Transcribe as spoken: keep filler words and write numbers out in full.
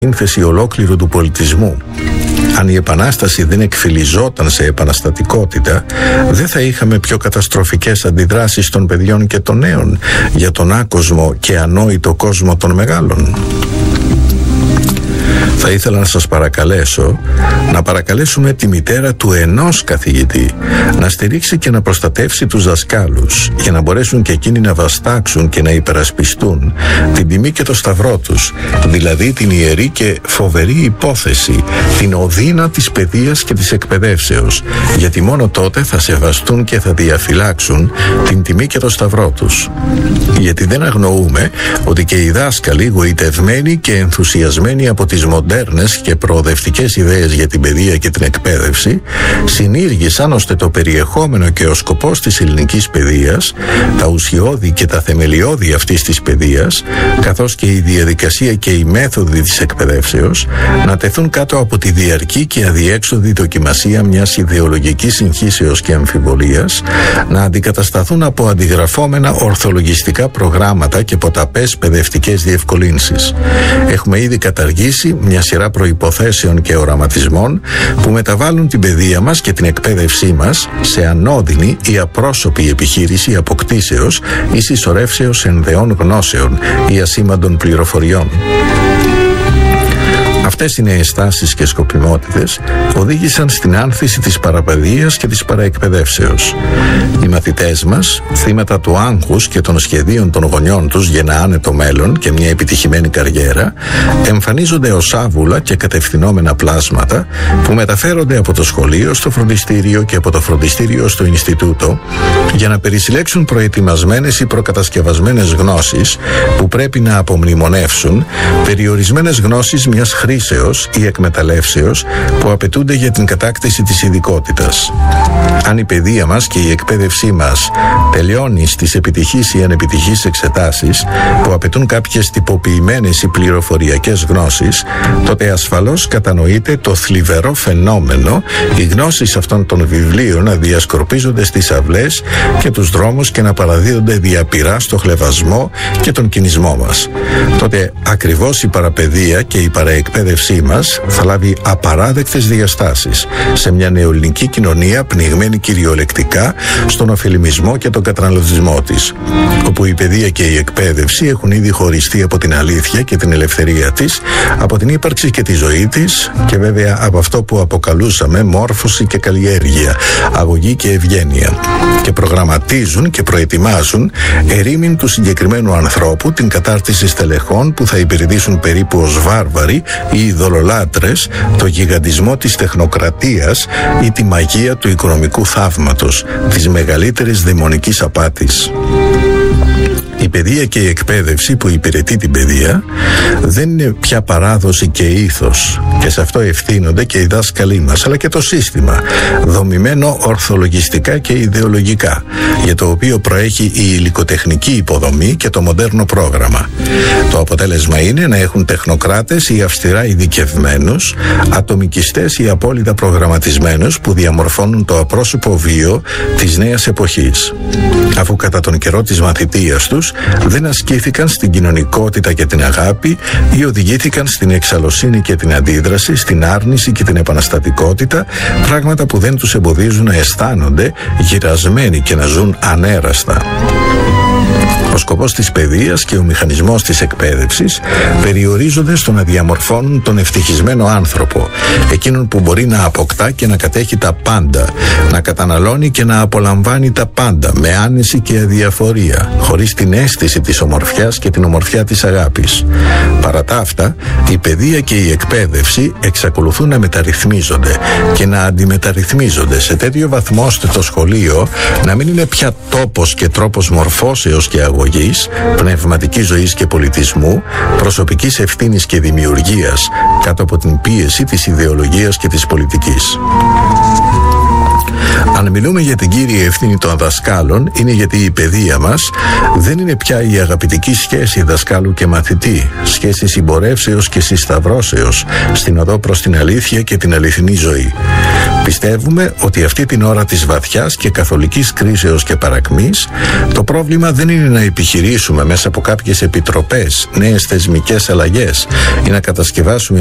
σύνθεση ολόκληρου του πολιτισμού. Αν η Επανάσταση δεν εκφυλιζόταν σε επαναστατικότητα, δεν θα είχαμε πιο καταστροφικές αντιδράσεις των παιδιών και των νέων για τον άκοσμο και ανόητο κόσμο των μεγάλων. Θα ήθελα να σας παρακαλέσω να παρακαλέσουμε τη μητέρα του ενός καθηγητή να στηρίξει και να προστατεύσει τους δασκάλους για να μπορέσουν και εκείνοι να βαστάξουν και να υπερασπιστούν την τιμή και το σταυρό τους, δηλαδή την ιερή και φοβερή υπόθεση, την οδύνα της παιδείας και της εκπαιδεύσεως, γιατί μόνο τότε θα σεβαστούν και θα διαφυλάξουν την τιμή και το σταυρό τους. Γιατί δεν αγνοούμε ότι και οι δάσκαλοι, γοητευμένοι και ενθουσιασμένοι από τις μοντέρνες και προοδευτικές ιδέες για την παιδεία και την εκπαίδευση, συνήργησαν ώστε το περιεχόμενο και ο σκοπός της ελληνικής παιδείας, τα ουσιώδη και τα θεμελιώδη αυτής της παιδείας, καθώς και η διαδικασία και οι μέθοδοι της εκπαιδεύσεως, να τεθούν κάτω από τη διαρκή και αδιέξοδη δοκιμασία μιας ιδεολογικής συγχύσεως και αμφιβολίας, να αντικατασταθούν από αντιγραφόμενα ορθολογιστικά προγράμματα και ποταπές παιδευτικές διευκολύνσεις. Έχουμε ήδη καταργήσει μια σειρά προϋποθέσεων και οραματισμών που μεταβάλλουν την παιδεία μας και την εκπαίδευσή μας σε ανώδυνη ή απρόσωπη επιχείρηση αποκτήσεως ή συσσωρεύσεως ενδεών γνώσεων ή ασήμαντων πληροφοριών. Αυτές οι νέες τάσεις και σκοπιμότητες οδήγησαν στην άνθηση της παραπαιδείας και της παραεκπαιδεύσεως. Οι μαθητές μας, θύματα του άγχους και των σχεδίων των γονιών τους για ένα άνετο μέλλον και μια επιτυχημένη καριέρα, εμφανίζονται ως άβουλα και κατευθυνόμενα πλάσματα που μεταφέρονται από το σχολείο στο φροντιστήριο και από το φροντιστήριο στο Ινστιτούτο για να περισυλλέξουν προετοιμασμένες ή προκατασκευασμένες γνώσεις που πρέπει να απομνημονεύσουν περιορισμένες γνώσεις μιας χρήσεως ή εκμεταλλεύσεως που απαιτούνται για την κατάκτηση της ειδικότητας. Αν η παιδεία μας και η εκπαίδευσή μας τελειώνει στις επιτυχείς ή ανεπιτυχείς εξετάσεις που απαιτούν κάποιες τυποποιημένες ή πληροφοριακές γνώσεις, τότε ασφαλώς κατανοείται το θλιβερό φαινόμενο οι γνώσεις αυτών των βιβλίων να διασκορπίζονται στις αυλές και τους δρόμους και να παραδίδονται διαπειρά στο χλευασμό και τον κινησμό μας. Τότε ακριβώς η παραπαιδεία και η παραεκπαίδευσή μας θα λάβει απαράδεκτες διαστάσεις σε μια νεοελληνική κοινωνία πνιγμένη κυριολεκτικά στον ωφελημισμό και τον καταναλωτισμό της, όπου η παιδεία και η εκπαίδευση έχουν ήδη χωριστεί από την αλήθεια και την ελευθερία της, από την ύπαρξη και τη ζωή της και βέβαια από αυτό που αποκαλούσαμε μόρφωση και καλλιέργεια, αγωγή και ευγένεια, και προγραμματίζουν και προετοιμάζουν ερήμην του συγκεκριμένου ανθρώπου την κατάρτιση στελεχών που θα υπηρετήσουν περίπου ως βάρβαροι ή ειδωλολάτρες το γιγαντισμό της τεχνοκρατίας ή τη μαγεία του οικονομικού θαύματος, της μεγαλύτερης δαιμονικής απάτης. Η παιδεία και η εκπαίδευση που υπηρετεί την παιδεία δεν είναι πια παράδοση και ήθος, και σε αυτό ευθύνονται και οι δάσκαλοι μας, αλλά και το σύστημα, δομημένο ορθολογιστικά και ιδεολογικά, για το οποίο προέχει η υλικοτεχνική υποδομή και το μοντέρνο πρόγραμμα. Το αποτέλεσμα είναι να έχουν τεχνοκράτες ή αυστηρά ειδικευμένους, ατομικιστές ή απόλυτα προγραμματισμένους που διαμορφώνουν το απρόσωπο βίο της νέας εποχής, αφού κατά τον καιρό της μαθητείας τους δεν ασκήθηκαν στην κοινωνικότητα και την αγάπη ή οδηγήθηκαν στην εξαλωσύνη και την αντίδραση, στην άρνηση και την επαναστατικότητα, πράγματα που δεν τους εμποδίζουν να αισθάνονται γυρασμένοι και να ζουν ανέραστα. Ο σκοπός της παιδείας και ο μηχανισμός της εκπαίδευσης περιορίζονται στο να διαμορφώνουν τον ευτυχισμένο άνθρωπο, εκείνον που μπορεί να αποκτά και να κατέχει τα πάντα, να καταναλώνει και να απολαμβάνει τα πάντα με άνεση και αδιαφορία, χωρίς την αίσθηση της ομορφιάς και την ομορφιά της αγάπης. Παρά τα αυτά, η παιδεία και η εκπαίδευση εξακολουθούν να μεταρρυθμίζονται και να αντιμεταρρυθμίζονται σε τέτοιο βαθμό ώστε το σχολείο να μην είναι πια τόπος και τρόπος μορφώσεως και αγωγής, πνευματικής ζωής και πολιτισμού, προσωπικής ευθύνης και δημιουργίας κάτω από την πίεση της ιδεολογίας και της πολιτικής. Αν μιλούμε για την κύρια ευθύνη των δασκάλων, είναι γιατί η παιδεία μας δεν είναι πια η αγαπητική σχέση δασκάλου και μαθητή, σχέση συμπορεύσεως και συσταυρώσεως στην οδό προς την αλήθεια και την αληθινή ζωή. Πιστεύουμε ότι αυτή την ώρα της βαθιάς και καθολικής κρίσεως και παρακμής, το πρόβλημα δεν είναι να επιχειρήσουμε μέσα από κάποιες επιτροπές νέες θεσμικές αλλαγές ή να κατασκευάσουμε